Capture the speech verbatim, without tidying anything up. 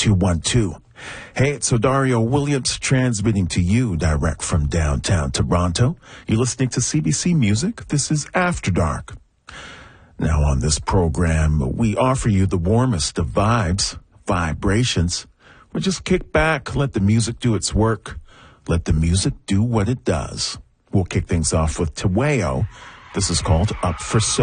two one two. Hey, it's Odario Williams transmitting to you direct from downtown Toronto. You're listening to C B C Music. This is After Dark. Now on this program, we offer you the warmest of vibes, vibrations. We just kick back, let the music do its work. Let the music do what it does. We'll kick things off with Taweo. This is called Up for So.